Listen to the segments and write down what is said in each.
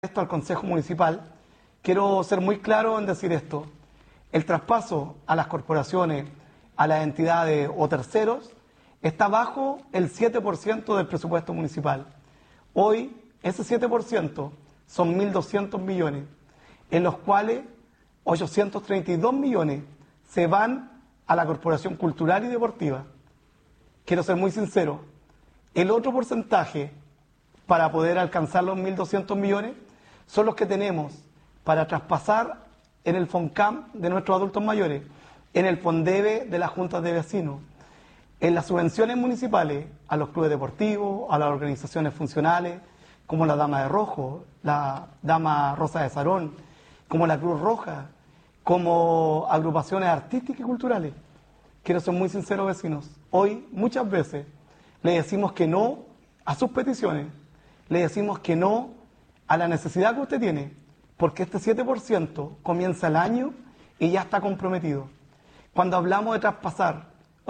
esto al Consejo Municipal, quiero ser muy claro en decir esto. El traspaso a las corporaciones, a las entidades o terceros, está bajo el 7% del presupuesto municipal. Hoy, ese 7% son 1.200 millones, en los cuales 832 millones se van a la Corporación Cultural y Deportiva. Quiero ser muy sincero, el otro porcentaje para poder alcanzar los 1.200 millones son los que tenemos para traspasar en el FONCAM de nuestros adultos mayores, en el FONDEVE de las juntas de vecinos, en las subvenciones municipales a los clubes deportivos, a las organizaciones funcionales, como la Dama de Rojo, la Dama Rosa de Sarón, como la Cruz Roja, como agrupaciones artísticas y culturales. Quiero ser muy sincero, vecinos, hoy muchas veces le decimos que no a sus peticiones, le decimos que no a la necesidad que usted tiene, porque este 7% comienza el año y ya está comprometido. Cuando hablamos de traspasar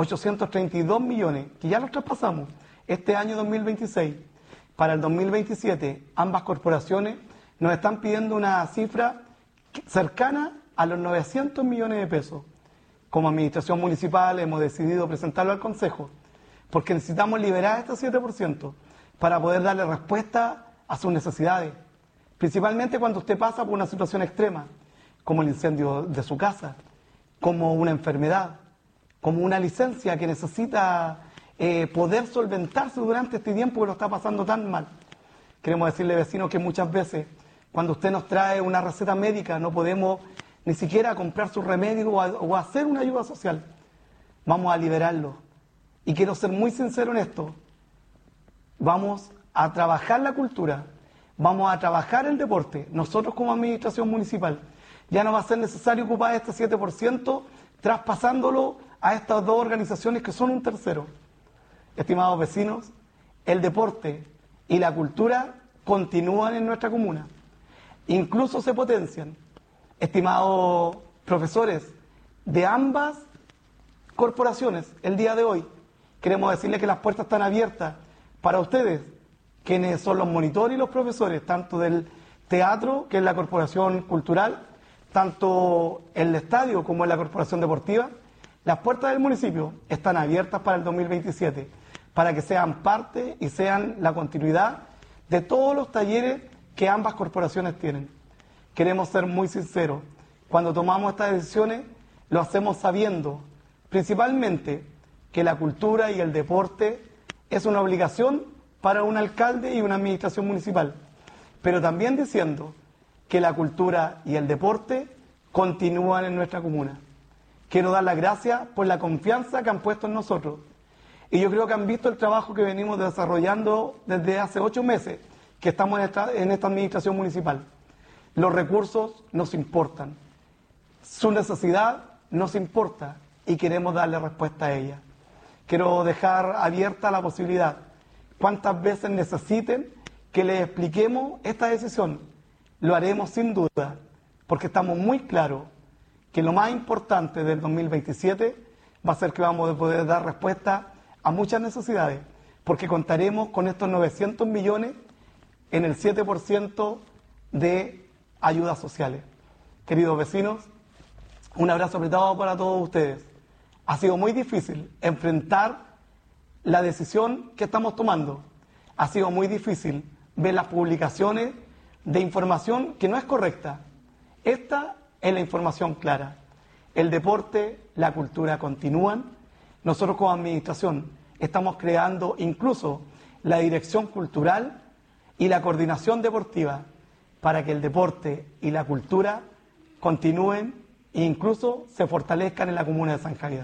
832 millones, que ya los traspasamos este año 2026, para el 2027 ambas corporaciones nos están pidiendo una cifra cercana a los 900 millones de pesos. Como administración municipal hemos decidido presentarlo al Consejo, porque necesitamos liberar este 7% para poder darle respuesta a sus necesidades, principalmente cuando usted pasa por una situación extrema, como el incendio de su casa, como una enfermedad, como una licencia que necesita poder solventarse durante este tiempo que lo está pasando tan mal. Queremos decirle, vecinos, que muchas veces cuando usted nos trae una receta médica no podemos ni siquiera comprar su remedio o hacer una ayuda social. Vamos a liberarlo. Y quiero ser muy sincero en esto. Vamos a trabajar la cultura, vamos a trabajar el deporte. Nosotros como administración municipal ya no va a ser necesario ocupar este 7% traspasándolo a estas dos organizaciones que son un tercero. Estimados vecinos, el deporte y la cultura continúan en nuestra comuna. Incluso se potencian. Estimados profesores de ambas corporaciones, el día de hoy queremos decirles que las puertas están abiertas para ustedes, quienes son los monitores y los profesores, tanto del teatro, que es la corporación cultural, tanto el estadio como en la corporación deportiva. Las puertas del municipio están abiertas para el 2027, para que sean parte y sean la continuidad de todos los talleres que ambas corporaciones tienen. Queremos ser muy sinceros, cuando tomamos estas decisiones lo hacemos sabiendo, principalmente, que la cultura y el deporte es una obligación para un alcalde y una administración municipal, pero también diciendo que la cultura y el deporte continúan en nuestra comuna. Quiero dar las gracias por la confianza que han puesto en nosotros. Y yo creo que han visto el trabajo que venimos desarrollando desde hace 8 meses que estamos en esta administración municipal. Los recursos nos importan, su necesidad nos importa y queremos darle respuesta a ella. Quiero dejar abierta la posibilidad, cuántas veces necesiten que les expliquemos esta decisión. Lo haremos sin duda, porque estamos muy claros que lo más importante del 2027 va a ser que vamos a poder dar respuesta a muchas necesidades, porque contaremos con estos 900 millones en el 7% de ayudas sociales. Queridos vecinos, un abrazo apretado para todos ustedes. Ha sido muy difícil enfrentar la decisión que estamos tomando. Ha sido muy difícil ver las publicaciones de información que no es correcta. Esta es la información clara. El deporte, la cultura continúan. Nosotros como administración estamos creando incluso la dirección cultural y la coordinación deportiva para que el deporte y la cultura continúen e incluso se fortalezcan en la comuna de San Javier.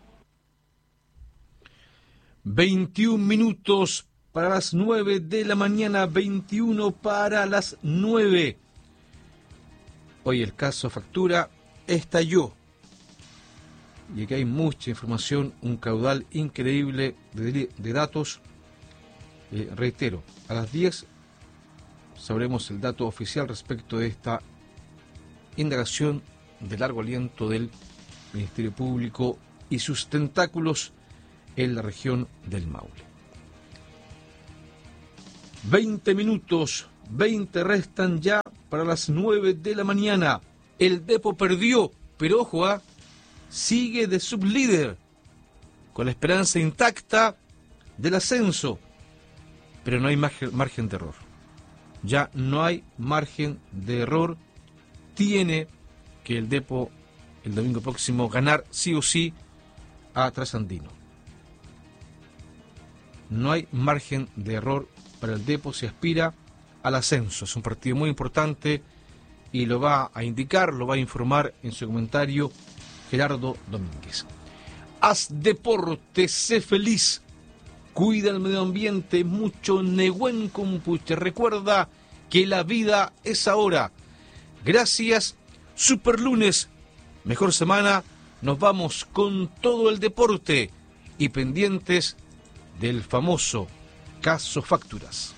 21 minutos para las 9 de la mañana, 21 para las 9. Hoy el caso factura estalló. Y aquí hay mucha información, un caudal increíble de datos. Reitero, a las 10 sabremos el dato oficial respecto de esta indagación de largo aliento del Ministerio Público y sus tentáculos en la región del Maule. 20 minutos 20 restan ya para las 9 de la mañana. El Depo perdió, pero ojo, sigue de sublíder, con la esperanza intacta del ascenso. Pero no hay margen de error. Ya no hay margen de error. Tiene que el Depo el domingo próximo ganar sí o sí a Trasandino. No hay margen de error para el Depo si aspira al ascenso. Es un partido muy importante y lo va a indicar, lo va a informar en su comentario Gerardo Domínguez. Haz deporte, sé feliz, cuida el medio ambiente, mucho Nehuen Compuche. Recuerda que la vida es ahora. Gracias, Superlunes, mejor semana. Nos vamos con todo el deporte y pendientes del famoso caso Facturas.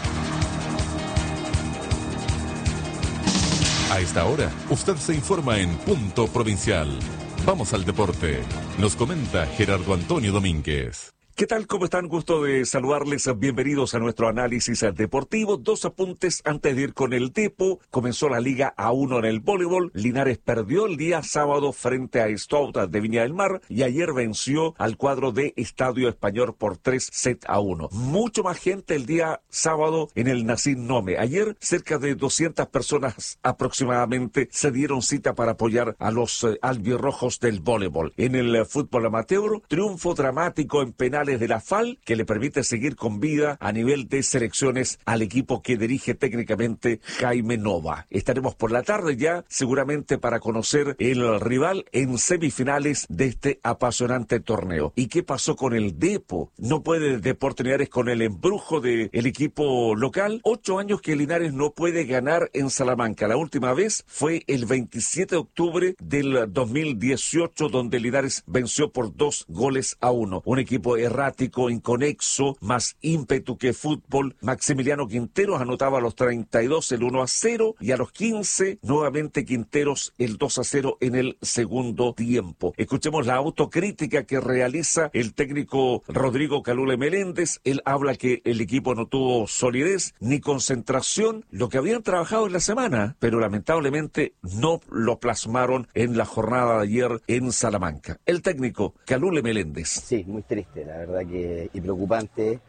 A esta hora, usted se informa en Punto Provincial. Vamos al deporte. Nos comenta Gerardo Antonio Domínguez. ¿Qué tal? ¿Cómo están? Gusto de saludarles. Bienvenidos a nuestro análisis deportivo. Dos apuntes antes de ir con el Depo. Comenzó la Liga A1 en el voleibol. Linares perdió el día sábado frente a Stout de Viña del Mar y ayer venció al cuadro de Estadio Español por 3-1. Mucho más gente el día sábado en el Nacín Nome. Ayer cerca de 200 personas aproximadamente se dieron cita para apoyar a los albirrojos del voleibol. En el fútbol amateur, triunfo dramático en penales de la FAL, que le permite seguir con vida a nivel de selecciones al equipo que dirige técnicamente Jaime Nova. Estaremos por la tarde ya, seguramente para conocer el rival en semifinales de este apasionante torneo. ¿Y qué pasó con el Depo? No puede Deportes Linares con el embrujo del equipo local. 8 años que Linares no puede ganar en Salamanca. La última vez fue el 27 de octubre del 2018, donde Linares venció por 2-1. Un equipo errático, inconexo, más ímpetu que fútbol. Maximiliano Quinteros anotaba a los 32 el 1-0 y a los 15 nuevamente Quinteros el 2-0 en el segundo tiempo. Escuchemos la autocrítica que realiza el técnico Rodrigo Calule Meléndez. Él habla que el equipo no tuvo solidez ni concentración, lo que habían trabajado en la semana, pero lamentablemente no lo plasmaron en la jornada de ayer en Salamanca. El técnico Calule Meléndez. Sí, muy triste, la verdad que y preocupante.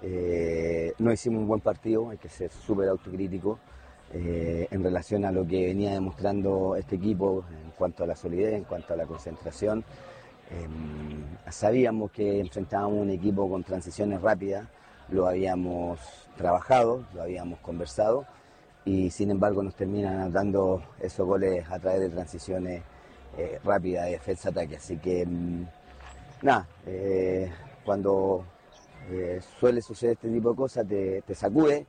No hicimos un buen partido, hay que ser súper autocrítico en relación a lo que venía demostrando este equipo en cuanto a la solidez, en cuanto a la concentración. Sabíamos que enfrentábamos un equipo con transiciones rápidas, lo habíamos trabajado, lo habíamos conversado y sin embargo nos terminan dando esos goles a través de transiciones rápidas de defensa-ataque. Así que nada, cuando suele suceder este tipo de cosas te sacude,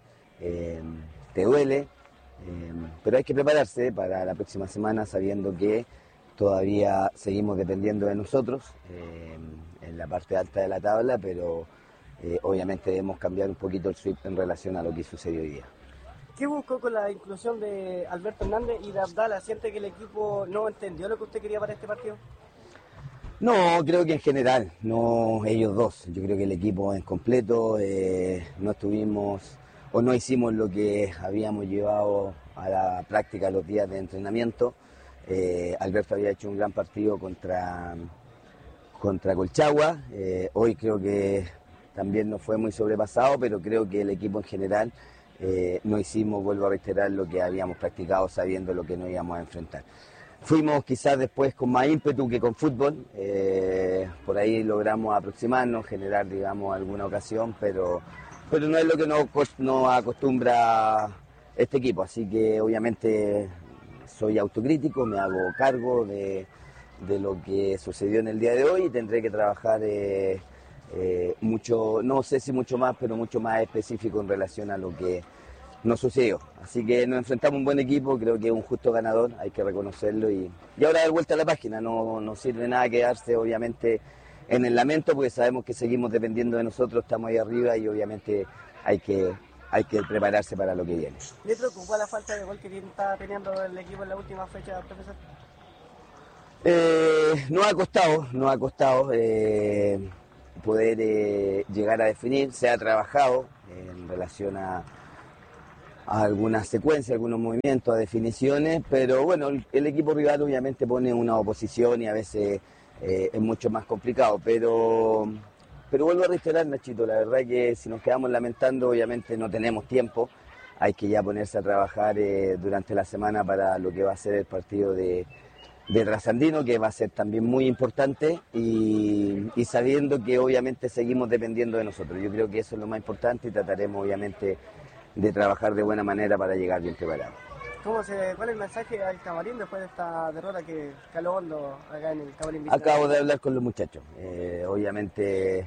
te duele, pero hay que prepararse para la próxima semana sabiendo que todavía seguimos dependiendo de nosotros en la parte alta de la tabla, pero obviamente debemos cambiar un poquito el switch en relación a lo que sucedió hoy día. ¿Qué buscó con la inclusión de Alberto Hernández y de Abdala? ¿Siente que el equipo no entendió lo que usted quería para este partido? No, creo que en general, no ellos dos. Yo creo que el equipo en completo no estuvimos o no hicimos lo que habíamos llevado a la práctica los días de entrenamiento. Alberto había hecho un gran partido contra Colchagua. Hoy creo que también no fue muy sobrepasado, pero creo que el equipo en general no hicimos, vuelvo a reiterar, lo que habíamos practicado sabiendo lo que nos íbamos a enfrentar. Fuimos quizás después con más ímpetu que con fútbol, por ahí logramos aproximarnos, generar, digamos, alguna ocasión, pero no es lo que nos acostumbra este equipo, así que obviamente soy autocrítico, me hago cargo de lo que sucedió en el día de hoy y tendré que trabajar mucho, no sé si mucho más, pero mucho más específico en relación a lo que nos sucedió. Así que nos enfrentamos a un buen equipo, creo que es un justo ganador, hay que reconocerlo y ahora dar vuelta a la página, no sirve nada quedarse obviamente en el lamento porque sabemos que seguimos dependiendo de nosotros, estamos ahí arriba y obviamente hay que prepararse para lo que viene. ¿Le preocupa la falta de gol que está teniendo el equipo en la última fecha, profesor? Nos ha costado poder llegar a definir, se ha trabajado en relación a algunas secuencias, algunos movimientos, a definiciones, pero bueno, el equipo rival obviamente pone una oposición y a veces es mucho más complicado, pero vuelvo a reiterar, Nachito, la verdad que si nos quedamos lamentando obviamente no tenemos tiempo, hay que ya ponerse a trabajar durante la semana para lo que va a ser el partido de Trasandino, que va a ser también muy importante y sabiendo que obviamente seguimos dependiendo de nosotros. Yo creo que eso es lo más importante y trataremos obviamente de trabajar de buena manera para llegar bien preparados. ¿Cuál es el mensaje al camarín después de esta derrota que caló hondo acá en el camarín? Acabo de hablar con los muchachos. Obviamente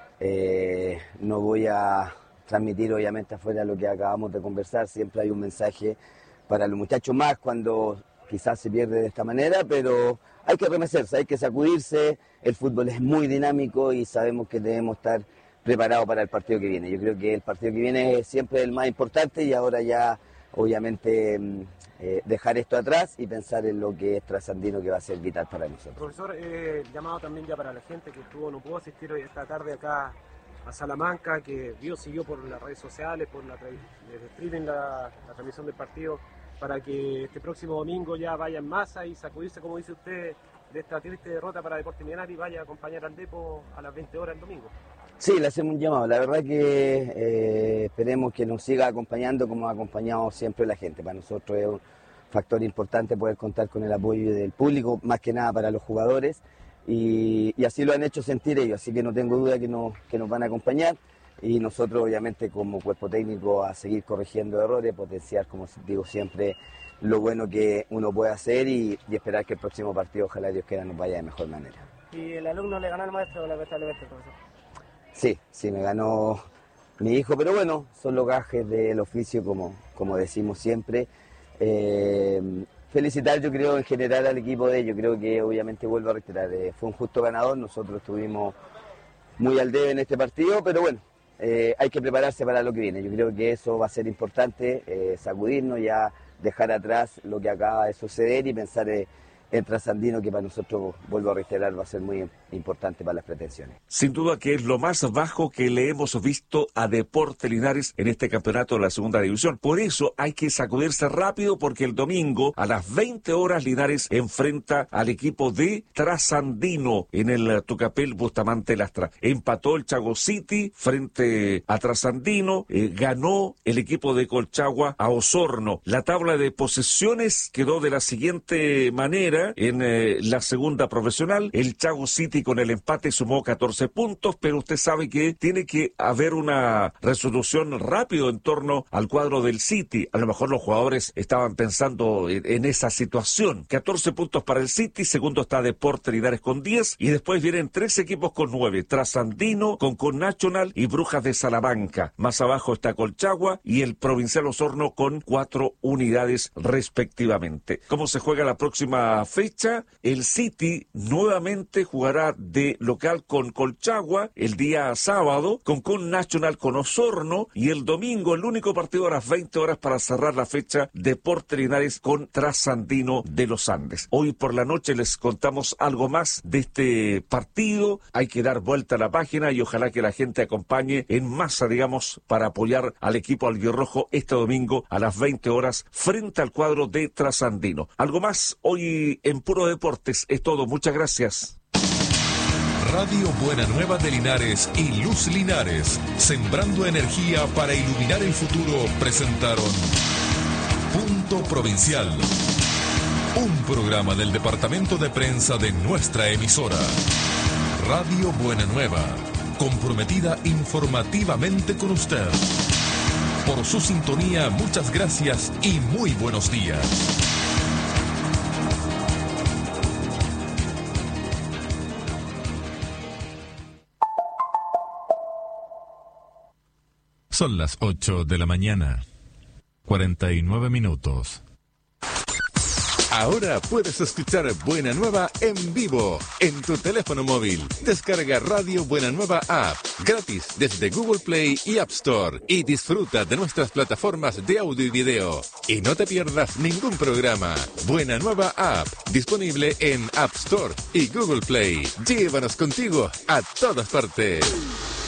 no voy a transmitir obviamente afuera lo que acabamos de conversar. Siempre hay un mensaje para los muchachos más cuando quizás se pierde de esta manera, pero hay que remecerse, hay que sacudirse. El fútbol es muy dinámico y sabemos que debemos estar preparados para el partido que viene. Yo creo que el partido que viene es siempre el más importante y ahora ya obviamente dejar esto atrás y pensar en lo que es Trasandino, que va a ser vital para nosotros. Profesor, llamado también ya para la gente que no pudo asistir hoy esta tarde acá a Salamanca, que siguió por las redes sociales, por desde streaming la transmisión del partido, para que este próximo domingo ya vaya en masa y sacudirse, como dice usted, de esta triste derrota para Deportes Millonarios y vaya a acompañar al Depo a las 20 horas el domingo. Sí, le hacemos un llamado. La verdad que esperemos que nos siga acompañando como ha acompañado siempre la gente. Para nosotros es un factor importante poder contar con el apoyo del público, más que nada para los jugadores, y así lo han hecho sentir ellos, así que no tengo duda que nos van a acompañar. Y nosotros obviamente como cuerpo técnico a seguir corrigiendo errores, potenciar, como digo siempre, lo bueno que uno puede hacer y esperar que el próximo partido, ojalá Dios quiera, nos vaya de mejor manera. ¿Y el alumno le ganó al maestro lamentablemente, profesor? Sí, me ganó mi hijo, pero bueno, son los gajes del oficio, como decimos siempre. Felicitar, yo creo, en general al equipo de ellos. Creo que obviamente vuelvo a reiterar, fue un justo ganador, nosotros estuvimos muy al debe en este partido, pero bueno, hay que prepararse para lo que viene. Yo creo que eso va a ser importante, sacudirnos, ya dejar atrás lo que acaba de suceder y pensar en Trasandino, que para nosotros, vuelvo a reiterar, va a ser muy importante para las pretensiones. Sin duda que es lo más bajo que le hemos visto a Deportes Linares en este campeonato de la segunda división. Por eso hay que sacudirse rápido, porque el domingo a las 20 horas Linares enfrenta al equipo de Trasandino en el Tucapel Bustamante Lastra. Empató el Chago City frente a Trasandino, ganó el equipo de Colchagua a Osorno. La tabla de posesiones quedó de la siguiente manera. En la segunda profesional, el Chago City con el empate sumó 14 puntos, pero usted sabe que tiene que haber una resolución rápido en torno al cuadro del City. A lo mejor los jugadores estaban pensando en esa situación. 14 puntos para el City, segundo está Deportes Linares con 10, y después vienen 3 equipos con 9, Trasandino, con Nacional y Brujas de Salamanca. Más abajo está Colchagua y el Provincial Osorno con 4 unidades respectivamente. ¿Cómo se juega la próxima fecha? El City nuevamente jugará de local con Colchagua el día sábado, con Nacional con Osorno, y el domingo el único partido a las 20 horas para cerrar la fecha, Deportes Linares con Trasandino de los Andes. Hoy por la noche les contamos algo más de este partido. Hay que dar vuelta a la página y ojalá que la gente acompañe en masa, digamos, para apoyar al equipo albirrojo este domingo a las 20 horas frente al cuadro de Trasandino. Algo más hoy en Puro Deportes es todo. Muchas gracias. Radio Buena Nueva de Linares y Luz Linares, sembrando energía para iluminar el futuro, presentaron Punto Provincial, un programa del departamento de prensa de nuestra emisora. Radio Buena Nueva, comprometida informativamente con usted. Por su sintonía, muchas gracias y muy buenos días. Son las 8 de la mañana, 49 minutos. Ahora puedes escuchar Buena Nueva en vivo en tu teléfono móvil. Descarga Radio Buena Nueva App gratis desde Google Play y App Store y disfruta de nuestras plataformas de audio y video. Y no te pierdas ningún programa. Buena Nueva App, disponible en App Store y Google Play. Llévanos contigo a todas partes.